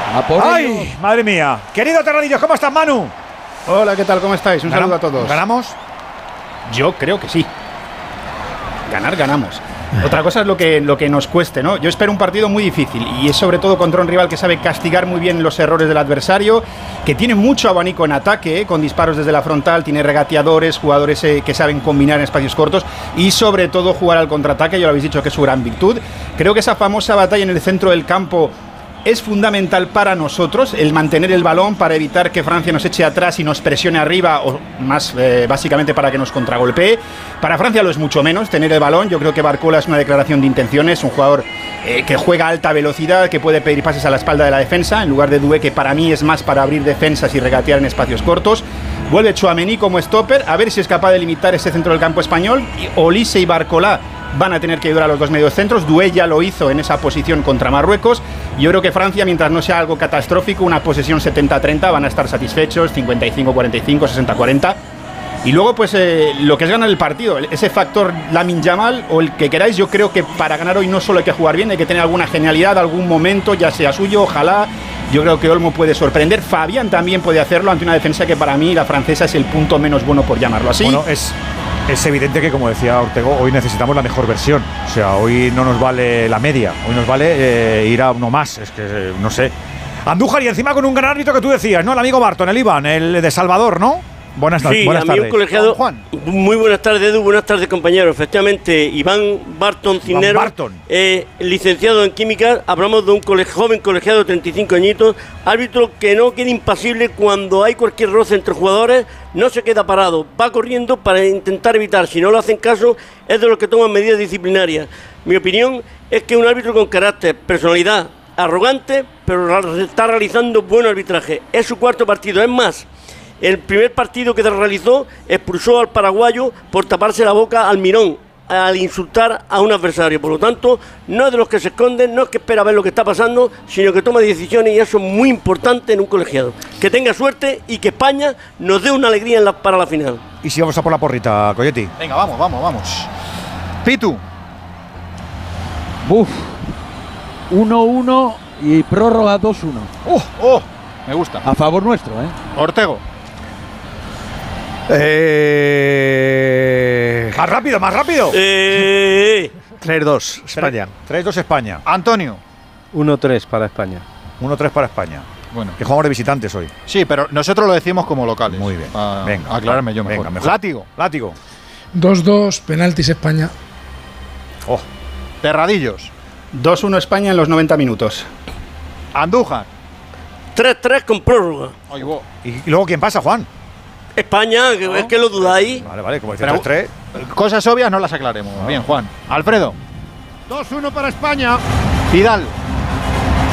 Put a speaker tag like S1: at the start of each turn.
S1: ¡Ay, madre mía! Querido Terradillos, ¿cómo estás, Manu?
S2: Hola, ¿qué tal? ¿Cómo estáis? Un saludo a todos.
S1: ¿Ganamos?
S2: Yo creo que sí. Ganamos. Otra cosa es lo que nos cueste, ¿no? Yo espero un partido muy difícil y es sobre todo contra un rival que sabe castigar muy bien los errores del adversario, que tiene mucho abanico en ataque, con disparos desde la frontal, tiene regateadores, jugadores que saben combinar en espacios cortos y sobre todo jugar al contraataque, ya lo habéis dicho que es su gran virtud. Creo que esa famosa batalla en el centro del campo es fundamental para nosotros, el mantener el balón para evitar que Francia nos eche atrás y nos presione arriba, o más básicamente para que nos contragolpee. Para Francia lo es mucho menos tener el balón. Yo creo que Barcola es una declaración de intenciones, un jugador que juega a alta velocidad, que puede pedir pases a la espalda de la defensa, en lugar de Doué, que para mí es más para abrir defensas y regatear en espacios cortos. Vuelve Tchouaméni como stopper, a ver si es capaz de limitar ese centro del campo español. Olise y Barcola van a tener que ayudar a los dos mediocentros. Doué ya lo hizo en esa posición contra Marruecos. Yo creo que Francia, mientras no sea algo catastrófico, una posesión 70-30, van a estar satisfechos, 55-45, 60-40. Y luego, pues, lo que es ganar el partido, ese factor Lamine Yamal o el que queráis. Yo creo que para ganar hoy no solo hay que jugar bien, hay que tener alguna genialidad, algún momento, ya sea suyo, ojalá. Yo creo que Olmo puede sorprender. Fabián también puede hacerlo ante una defensa que para mí, la francesa, es el punto menos bueno, por llamarlo así.
S1: Bueno, es evidente que, como decía Ortego, hoy necesitamos la mejor versión. O sea, hoy no nos vale la media, hoy nos vale ir a uno más. Es que, no sé. Andújar, y encima con un gran árbitro que tú decías, ¿no? El amigo Barton, el Iván, el de Salvador, ¿no? Buenas tardes.
S3: Sí,
S1: buenas tardes.
S3: Un colegiado.
S1: Juan.
S3: Muy buenas tardes, Edu. Buenas tardes, compañeros. Efectivamente, Iván Barton Cisneros, licenciado en Química. Hablamos de un joven colegiado de 35 añitos, árbitro que no queda impasible cuando hay cualquier roce entre jugadores, no se queda parado, va corriendo para intentar evitar. Si no lo hacen caso, es de los que toman medidas disciplinarias. Mi opinión es que es un árbitro con carácter, personalidad, arrogante, pero está realizando buen arbitraje. Es su cuarto partido, es más. El primer partido que realizó expulsó al paraguayo por taparse la boca al Mirón, al insultar a un adversario. Por lo tanto, no es de los que se esconden, no es que espera ver lo que está pasando, sino que toma decisiones, y eso es muy importante en un colegiado. Que tenga suerte y que España nos dé una alegría para la final.
S1: ¿Y si vamos a por la porrita, Coyetti?
S4: Venga, vamos. Pitu.
S5: 1-1 y prórroga 2-1.
S4: Me gusta.
S5: A favor nuestro, ¿eh?
S4: Ortego.
S1: Más rápido.
S6: 3-2 España.
S1: 3-2 España.
S4: Antonio.
S6: 1-3 para España.
S1: 1-3 para España.
S4: Bueno,
S1: que jugamos de visitantes hoy.
S4: Sí, pero nosotros lo decimos como locales.
S1: Muy bien.
S4: Venga, aclararme yo mejor.
S1: Látigo.
S7: 2-2, penaltis España.
S4: Terradillos.
S2: 2-1 España en los 90 minutos.
S4: Andújar.
S3: 3-3 con prórroga.
S1: ¿Y luego quién pasa, Juan?
S3: España, es que lo dudáis.
S1: Vale, como decía 3-3.
S4: Cosas obvias no las aclaremos. Bien, Juan. Alfredo.
S8: 2-1 para España.
S4: Vidal.